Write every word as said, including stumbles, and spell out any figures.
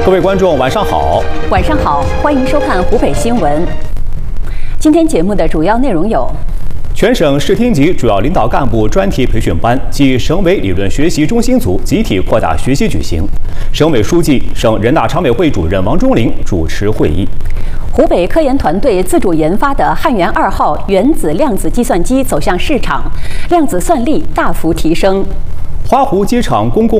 各位观众，晚上好！ 晚上好，欢迎收看湖北新闻。今天节目的主要内容有： 全省市厅级主要领导干部专题培训班暨省委理论学习中心组集体扩大学习举行，省委书记、省人大常委会主任王忠林主持会议。 湖北科研团队自主研发的汉源二号原子量子计算机走向市场，量子算力大幅提升。 花湖机场公共